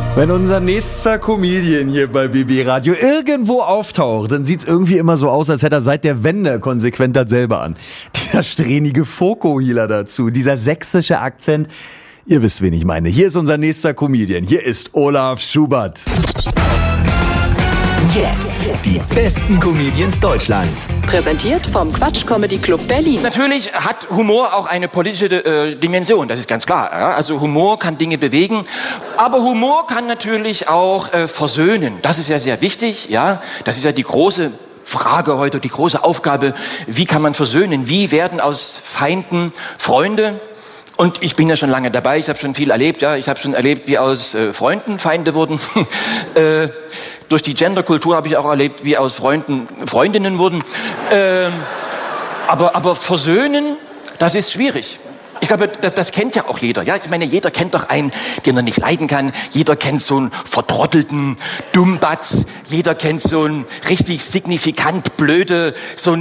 Wenn unser nächster Comedian hier bei BB Radio irgendwo auftaucht, dann sieht's irgendwie immer so aus, als hätte er seit der Wende konsequent dasselbe an. Dieser strähnige Fokuhila dazu, dieser sächsische Akzent. Ihr wisst, wen ich meine. Hier ist unser nächster Comedian. Hier ist Olaf Schubert. Jetzt die besten Comedians Deutschlands. Präsentiert vom Quatsch Comedy Club Berlin. Natürlich hat Humor auch eine politische Dimension, das ist ganz klar. Ja? Also Humor kann Dinge bewegen, aber Humor kann natürlich auch versöhnen. Das ist ja sehr wichtig. Ja? Das ist ja die große Frage heute, die große Aufgabe. Wie kann man versöhnen? Wie werden aus Feinden Freunde? Und ich bin ja schon lange dabei, ich habe schon viel erlebt. Ja? Ich habe schon erlebt, wie aus Freunden Feinde wurden. Durch die Genderkultur habe ich auch erlebt, wie aus Freunden Freundinnen wurden. Aber versöhnen, das ist schwierig. Ich glaube, das kennt ja auch jeder. Ja? Ich meine, jeder kennt doch einen, den er nicht leiden kann. Jeder kennt so einen vertrottelten Dummbatz. Jeder kennt so einen richtig signifikant blöde,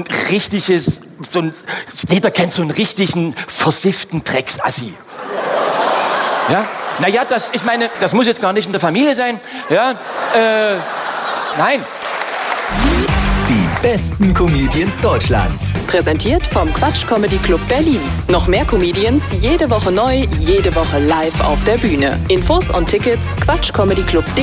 jeder kennt so einen richtigen versifften Drecksassi. Ja? Naja, das muss jetzt gar nicht in der Familie sein. Ja? Nein. Die besten Comedians Deutschlands. Präsentiert vom Quatsch Comedy Club Berlin. Noch mehr Comedians, jede Woche neu, jede Woche live auf der Bühne. Infos und Tickets quatschcomedyclub.de.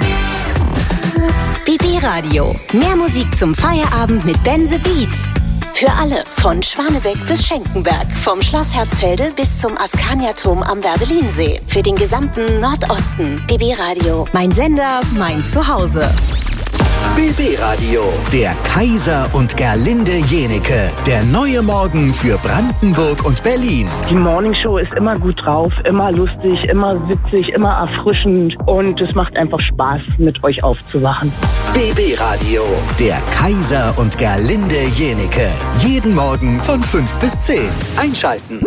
BB Radio. Mehr Musik zum Feierabend mit Ben the Beat. Für alle, von Schwanebeck bis Schenkenberg, vom Schloss Herzfelde bis zum Askania-Turm am Werbelinsee. Für den gesamten Nordosten. BB Radio. Mein Sender, mein Zuhause. BB Radio. Der Kaiser und Gerlinde Jenike. Der neue Morgen für Brandenburg und Berlin. Die Morningshow ist immer gut drauf, immer lustig, immer witzig, immer erfrischend. Und es macht einfach Spaß, mit euch aufzuwachen. BB Radio. Der Kaiser und Gerlinde Jenike. Jeden Morgen von 5 bis 10. Einschalten.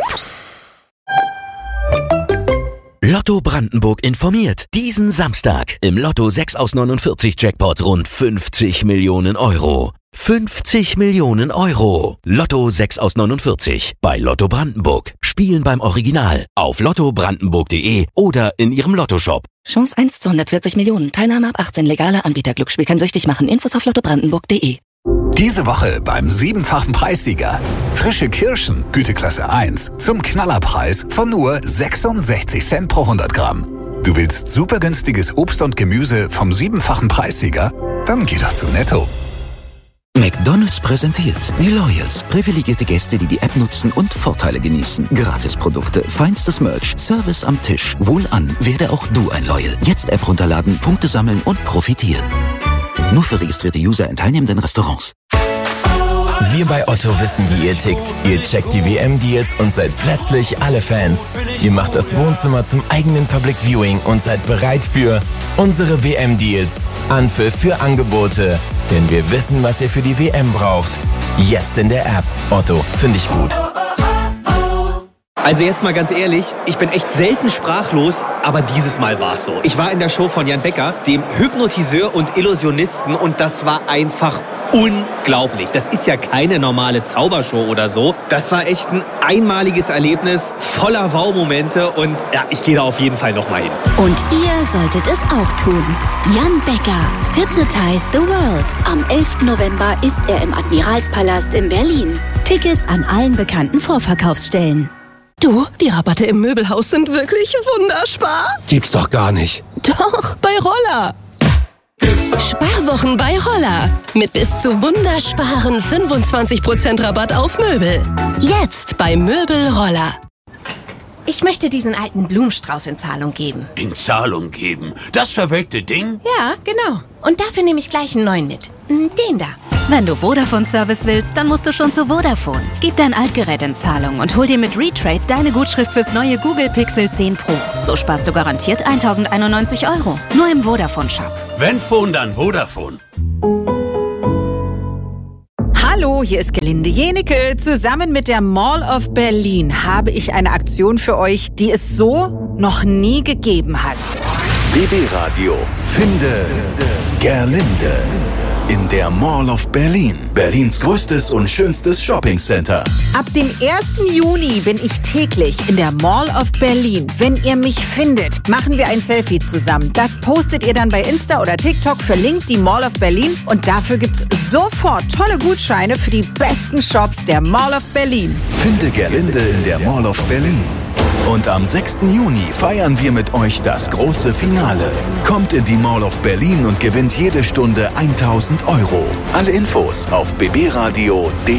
Lotto Brandenburg informiert. Diesen Samstag im Lotto 6 aus 49 Jackpot rund 50 Millionen Euro. 50 Millionen Euro. Lotto 6 aus 49 bei Lotto Brandenburg. Spielen beim Original auf lottobrandenburg.de oder in ihrem Lottoshop. Chance 1 zu 140 Millionen. Teilnahme ab 18. Legaler Anbieter. Glücksspiel kann süchtig machen. Infos auf lottobrandenburg.de. Diese Woche beim 7-fachen Preissieger. Frische Kirschen, Güteklasse 1, zum Knallerpreis von nur 66 Cent pro 100 Gramm. Du willst super günstiges Obst und Gemüse vom 7-fachen Preissieger? Dann geh doch zu Netto. McDonald's präsentiert die Loyals. Privilegierte Gäste, die die App nutzen und Vorteile genießen. Gratisprodukte, feinstes Merch, Service am Tisch. Wohlan, werde auch du ein Loyal. Jetzt App runterladen, Punkte sammeln und profitieren. Nur für registrierte User in teilnehmenden Restaurants. Wir bei Otto wissen, wie ihr tickt. Ihr checkt die WM-Deals und seid plötzlich alle Fans. Ihr macht das Wohnzimmer zum eigenen Public Viewing und seid bereit für unsere WM-Deals. Anpfiff für Angebote. Denn wir wissen, was ihr für die WM braucht. Jetzt in der App. Otto, finde ich gut. Also jetzt mal ganz ehrlich, ich bin echt selten sprachlos, aber dieses Mal war's so. Ich war in der Show von Jan Becker, dem Hypnotiseur und Illusionisten, und das war einfach unglaublich. Das ist ja keine normale Zaubershow oder so. Das war echt ein einmaliges Erlebnis, voller Wow-Momente, und ja, ich gehe da auf jeden Fall nochmal hin. Und ihr solltet es auch tun. Jan Becker, Hypnotize the World. Am 11. November ist er im Admiralspalast in Berlin. Tickets an allen bekannten Vorverkaufsstellen. Du, die Rabatte im Möbelhaus sind wirklich wunderspar. Gibt's doch gar nicht. Doch, bei Roller. Sparwochen bei Roller. Mit bis zu wundersparen 25% Rabatt auf Möbel. Jetzt bei Möbel Roller. Ich möchte diesen alten Blumenstrauß in Zahlung geben. In Zahlung geben? Das verwelkte Ding? Ja, genau. Und dafür nehme ich gleich einen neuen mit. Den da. Wenn du Vodafone-Service willst, dann musst du schon zu Vodafone. Gib dein Altgerät in Zahlung und hol dir mit Retrade deine Gutschrift fürs neue Google Pixel 10 Pro. So sparst du garantiert 1.091 €. Nur im Vodafone-Shop. Wenn Phone, dann Vodafone. Hallo, hier ist Gerlinde Jenike. Zusammen mit der Mall of Berlin habe ich eine Aktion für euch, die es so noch nie gegeben hat. BB Radio. Finde Gerlinde. in der Mall of Berlin. Berlins größtes und schönstes Shoppingcenter. Ab dem 1. Juni bin ich täglich in der Mall of Berlin. Wenn ihr mich findet, machen wir ein Selfie zusammen. Das postet ihr dann bei Insta oder TikTok, verlinkt die Mall of Berlin und dafür gibt's sofort tolle Gutscheine für die besten Shops der Mall of Berlin. Finde Gerlinde in der Mall of Berlin. Und am 6. Juni feiern wir mit euch das große Finale. Kommt in die Mall of Berlin und gewinnt jede Stunde 1.000 €. Alle Infos auf bbradio.de.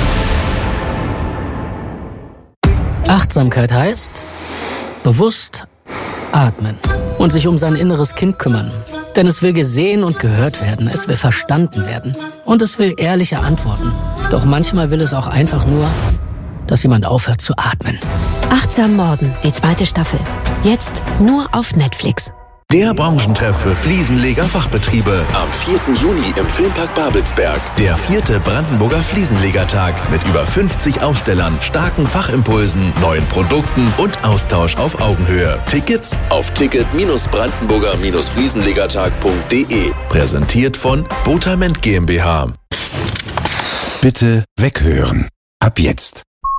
Achtsamkeit heißt bewusst atmen und sich um sein inneres Kind kümmern. Denn es will gesehen und gehört werden, es will verstanden werden und es will ehrliche Antworten. Doch manchmal will es auch einfach nur, dass jemand aufhört zu atmen. Achtsam Morden, die 2. Staffel. Jetzt nur auf Netflix. Der Branchentreff für Fliesenleger-Fachbetriebe. Am 4. Juni im Filmpark Babelsberg. Der 4. Brandenburger Fliesenlegertag mit über 50 Ausstellern, starken Fachimpulsen, neuen Produkten und Austausch auf Augenhöhe. Tickets auf ticket-brandenburger-fliesenlegertag.de. Präsentiert von Botament GmbH. Bitte weghören. Ab jetzt.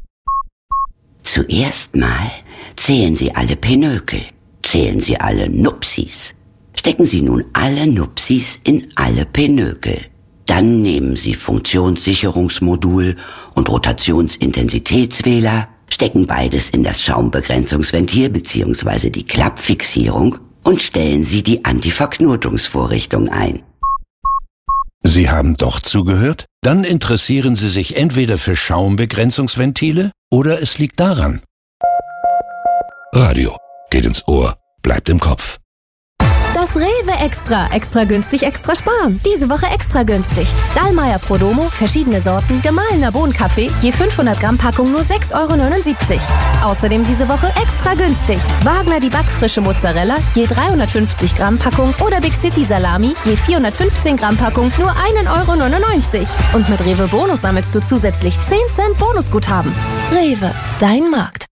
Zuerst mal zählen Sie alle Pinökel, zählen Sie alle Nupsis. Stecken Sie nun alle Nupsis in alle Pinökel. Dann nehmen Sie Funktionssicherungsmodul und Rotationsintensitätswähler, stecken beides in das Schaumbegrenzungsventil bzw. die Klappfixierung und stellen Sie die Antiverknotungsvorrichtung ein. Sie haben doch zugehört? Dann interessieren Sie sich entweder für Schaumbegrenzungsventile oder es liegt daran. Radio geht ins Ohr, bleibt im Kopf. Das Rewe Extra. Extra günstig, extra sparen. Diese Woche extra günstig. Dallmayr Prodomo, verschiedene Sorten, gemahlener Bohnenkaffee, je 500 Gramm Packung nur 6,79 €. Außerdem diese Woche extra günstig. Wagner die backfrische Mozzarella, je 350 Gramm Packung oder Big City Salami, je 415 Gramm Packung nur 1,99 €. Und mit Rewe Bonus sammelst du zusätzlich 10 Cent Bonusguthaben. Rewe, dein Markt.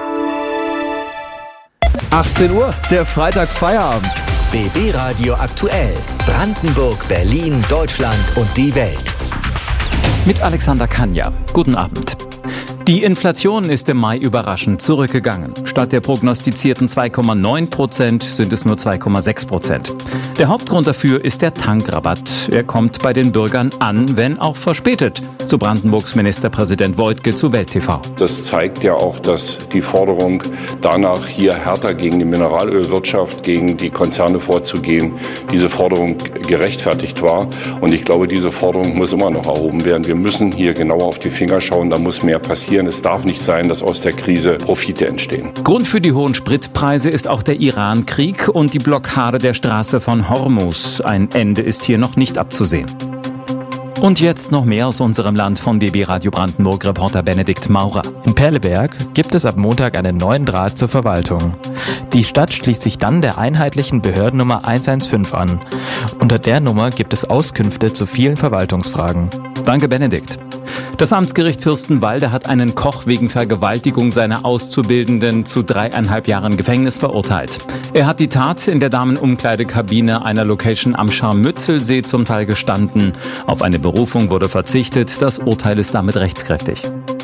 18 Uhr, der Freitag Feierabend. BB Radio aktuell. Brandenburg, Berlin, Deutschland und die Welt. Mit Alexander Kanja. Guten Abend. Die Inflation ist im Mai überraschend zurückgegangen. Statt der prognostizierten 2,9% sind es nur 2,6%. Der Hauptgrund dafür ist der Tankrabatt. Er kommt bei den Bürgern an, wenn auch verspätet, so Brandenburgs Ministerpräsident Woidke zu Welt TV. Das zeigt ja auch, dass die Forderung danach, hier härter gegen die Mineralölwirtschaft, gegen die Konzerne vorzugehen, diese Forderung gerechtfertigt war. Und ich glaube, diese Forderung muss immer noch erhoben werden. Wir müssen hier genauer auf die Finger schauen, da muss mehr passieren. Es darf nicht sein, dass aus der Krise Profite entstehen. Grund für die hohen Spritpreise ist auch der Iran-Krieg und die Blockade der Straße von Hormuz. Ein Ende ist hier noch nicht abzusehen. Und jetzt noch mehr aus unserem Land von BB Radio Brandenburg, Reporter Benedikt Maurer. In Perleberg gibt es ab Montag einen neuen Draht zur Verwaltung. Die Stadt schließt sich dann der einheitlichen Behördennummer 115 an. Unter der Nummer gibt es Auskünfte zu vielen Verwaltungsfragen. Danke, Benedikt. Das Amtsgericht Fürstenwalde hat einen Koch wegen Vergewaltigung seiner Auszubildenden zu 3,5 Jahren Gefängnis verurteilt. Er hat die Tat in der Damenumkleidekabine einer Location am Scharmützelsee zum Teil gestanden. Auf eine Berufung wurde verzichtet. Das Urteil ist damit rechtskräftig.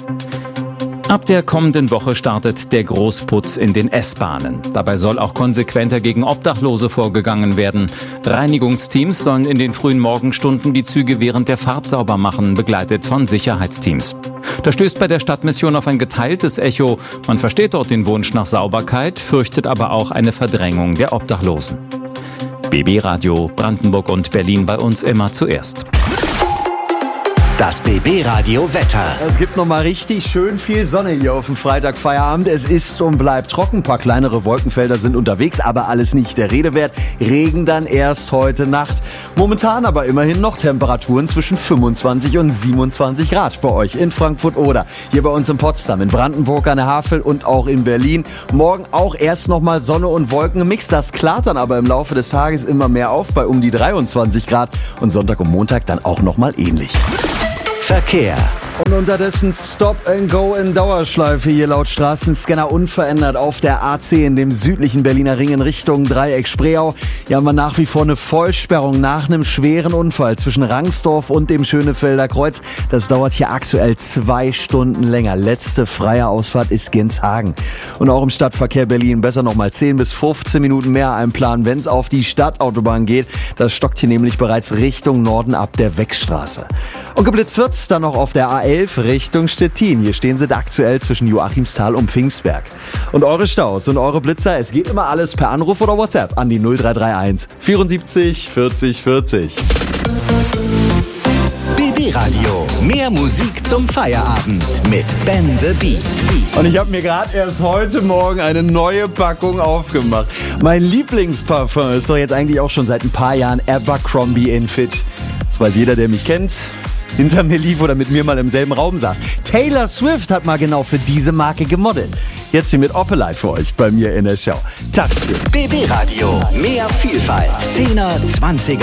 Ab der kommenden Woche startet der Großputz in den S-Bahnen. Dabei soll auch konsequenter gegen Obdachlose vorgegangen werden. Reinigungsteams sollen in den frühen Morgenstunden die Züge während der Fahrt sauber machen, begleitet von Sicherheitsteams. Da stößt bei der Stadtmission auf ein geteiltes Echo. Man versteht dort den Wunsch nach Sauberkeit, fürchtet aber auch eine Verdrängung der Obdachlosen. BB Radio Brandenburg und Berlin bei uns immer zuerst. Das BB Radio Wetter. Es gibt noch mal richtig schön viel Sonne hier auf dem Freitagfeierabend. Es ist und bleibt trocken. Ein paar kleinere Wolkenfelder sind unterwegs, aber alles nicht der Rede wert. Regen dann erst heute Nacht. Momentan aber immerhin noch Temperaturen zwischen 25 und 27 Grad bei euch in Frankfurt oder hier bei uns in Potsdam, in Brandenburg an der Havel und auch in Berlin. Morgen auch erst noch mal Sonne und Wolken im Mix. Das klart dann aber im Laufe des Tages immer mehr auf bei um die 23 Grad und Sonntag und Montag dann auch noch mal ähnlich. Verkehr. Und unterdessen Stop and Go in Dauerschleife hier laut Straßenscanner unverändert auf der AC in dem südlichen Berliner Ring in Richtung Dreieck Spreeau. Hier haben wir nach wie vor eine Vollsperrung nach einem schweren Unfall zwischen Rangsdorf und dem Schönefelder Kreuz. Das dauert hier aktuell 2 Stunden länger. Letzte freie Ausfahrt ist Ginshagen. Und auch im Stadtverkehr Berlin besser nochmal 10 bis 15 Minuten mehr einplanen, wenn es auf die Stadtautobahn geht. Das stockt hier nämlich bereits Richtung Norden ab der Weckstraße. Und geblitzt wird's dann noch auf der A11 Richtung Stettin. Hier stehen sie aktuell zwischen Joachimsthal und Pfingstberg. Und eure Staus und eure Blitzer, es geht immer alles per Anruf oder WhatsApp an die 0331 74 40 40. BB Radio. Mehr Musik zum Feierabend mit Ben the Beat. Und ich habe mir gerade erst heute Morgen eine neue Packung aufgemacht. Mein Lieblingsparfum ist doch jetzt eigentlich auch schon seit ein paar Jahren Abercrombie & Fitch. Das weiß jeder, der mich kennt, hinter mir lief oder mit mir mal im selben Raum saß. Taylor Swift hat mal genau für diese Marke gemodelt. Jetzt hier mit Opelite für euch bei mir in der Show. Tag. BB Radio. Mehr Vielfalt. 10er, 20er.